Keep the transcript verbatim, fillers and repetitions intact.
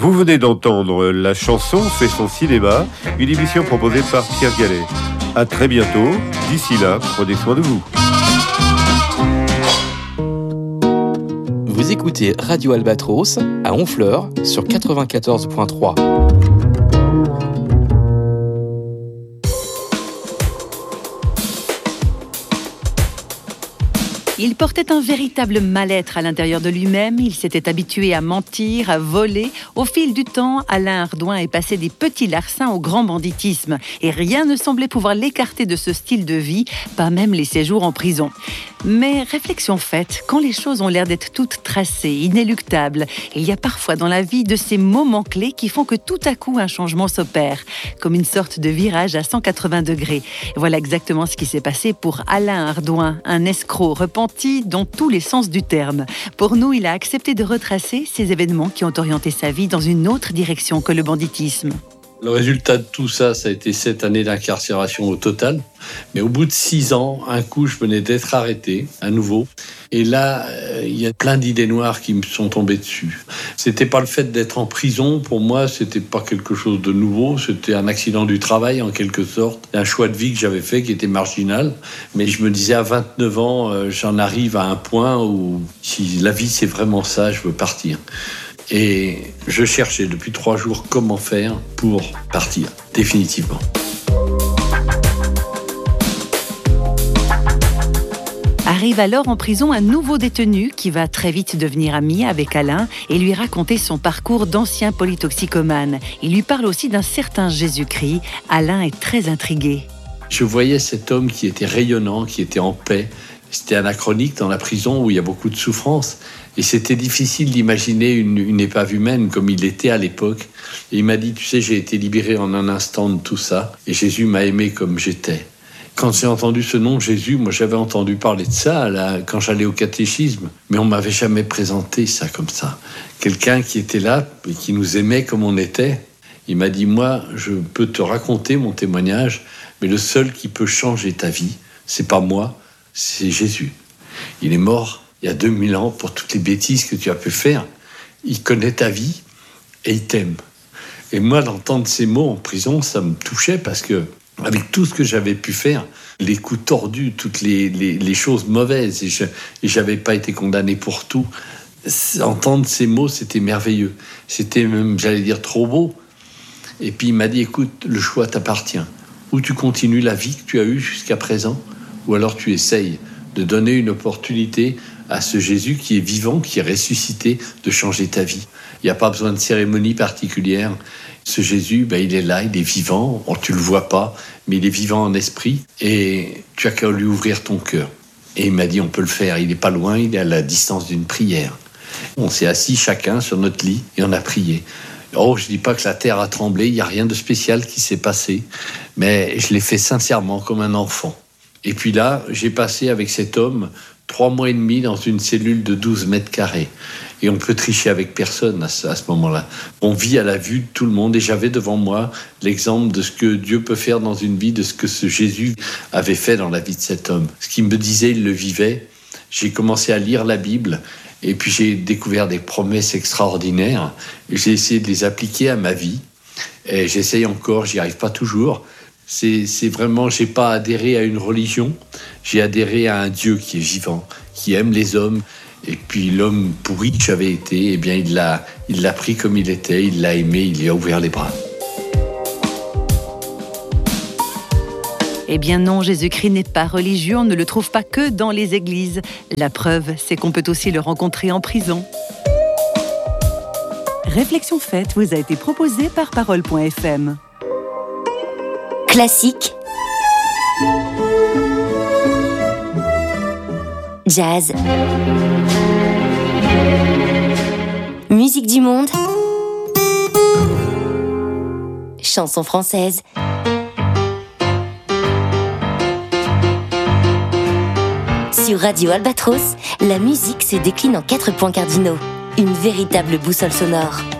Vous venez d'entendre La chanson fait son cinéma, une émission proposée par Pierre Gallet. À très bientôt. D'ici là, prenez soin de vous. Vous écoutez Radio Albatros à Honfleur sur quatre-vingt-quatorze point trois. Il portait un véritable mal-être à l'intérieur de lui-même. Il s'était habitué à mentir, à voler. Au fil du temps, Alain Hardouin est passé des petits larcins au grand banditisme. Et rien ne semblait pouvoir l'écarter de ce style de vie, pas même les séjours en prison. Mais réflexion faite, quand les choses ont l'air d'être toutes tracées, inéluctables, il y a parfois dans la vie de ces moments clés qui font que tout à coup un changement s'opère, comme une sorte de virage à cent quatre-vingts degrés. Voilà exactement ce qui s'est passé pour Alain Hardouin, un escroc repenti dans tous les sens du terme. Pour nous, il a accepté de retracer ces événements qui ont orienté sa vie dans une autre direction que le banditisme. Le résultat de tout ça, ça a été sept années d'incarcération au total. Mais au bout de six ans, un coup, je venais d'être arrêté, à nouveau. Et là, il euh, y a plein d'idées noires qui me sont tombées dessus. C'était pas le fait d'être en prison. Pour moi, c'était pas quelque chose de nouveau. C'était un accident du travail, en quelque sorte. Un choix de vie que j'avais fait qui était marginal. Mais je me disais, à vingt-neuf ans, euh, j'en arrive à un point où, si la vie, c'est vraiment ça, je veux partir. Et je cherchais depuis trois jours comment faire pour partir, définitivement. Arrive alors en prison un nouveau détenu qui va très vite devenir ami avec Alain et lui raconter son parcours d'ancien polytoxicomane. Il lui parle aussi d'un certain Jésus-Christ. Alain est très intrigué. Je voyais cet homme qui était rayonnant, qui était en paix. C'était anachronique dans la prison où il y a beaucoup de souffrance. Et c'était difficile d'imaginer une, une épave humaine comme il était à l'époque. Et il m'a dit, tu sais, j'ai été libéré en un instant de tout ça. Et Jésus m'a aimé comme j'étais. Quand j'ai entendu ce nom, Jésus, moi j'avais entendu parler de ça là, quand j'allais au catéchisme. Mais on ne m'avait jamais présenté ça comme ça. Quelqu'un qui était là et qui nous aimait comme on était. Il m'a dit, moi, je peux te raconter mon témoignage, mais le seul qui peut changer ta vie, c'est pas moi, c'est Jésus. Il est mort il y a deux mille ans pour toutes les bêtises que tu as pu faire. Il connaît ta vie et il t'aime. Et moi, d'entendre ces mots en prison, ça me touchait parce que, avec tout ce que j'avais pu faire, les coups tordus, toutes les, les, les choses mauvaises, et je n'avais pas été condamné pour tout, entendre ces mots, c'était merveilleux. C'était même, j'allais dire, trop beau. Et puis il m'a dit, écoute, le choix t'appartient. Ou tu continues la vie que tu as eue jusqu'à présent, ou alors tu essayes de donner une opportunité à ce Jésus qui est vivant, qui est ressuscité, de changer ta vie. Il n'y a pas besoin de cérémonie particulière. Ce Jésus, ben, il est là, il est vivant. Oh, tu ne le vois pas, mais il est vivant en esprit. Et tu as qu'à lui ouvrir ton cœur. Et il m'a dit, on peut le faire. Il n'est pas loin, il est à la distance d'une prière. On s'est assis chacun sur notre lit et on a prié. Oh, je ne dis pas que la terre a tremblé, il n'y a rien de spécial qui s'est passé. Mais je l'ai fait sincèrement, comme un enfant. Et puis là, j'ai passé avec cet homme trois mois et demi dans une cellule de douze mètres carrés. Et on peut tricher avec personne à ce, à ce moment-là. On vit à la vue de tout le monde. Et j'avais devant moi l'exemple de ce que Dieu peut faire dans une vie, de ce que ce Jésus avait fait dans la vie de cet homme. Ce qu'il me disait, il le vivait. J'ai commencé à lire la Bible. Et puis j'ai découvert des promesses extraordinaires. Et j'ai essayé de les appliquer à ma vie. Et j'essaye encore, j'y arrive pas toujours. C'est, c'est vraiment, j'ai pas adhéré à une religion, j'ai adhéré à un Dieu qui est vivant, qui aime les hommes. Et puis l'homme pourri que j'avais été, eh bien il l'a, il l'a pris comme il était, il l'a aimé, il lui a ouvert les bras. Eh bien non, Jésus-Christ n'est pas religieux, on ne le trouve pas que dans les églises. La preuve, c'est qu'on peut aussi le rencontrer en prison. Réflexion faite vous a été proposée par parole point f m. Classique, jazz, musique du monde, chansons françaises. Sur Radio Albatros, la musique se décline en quatre points cardinaux, une véritable boussole sonore.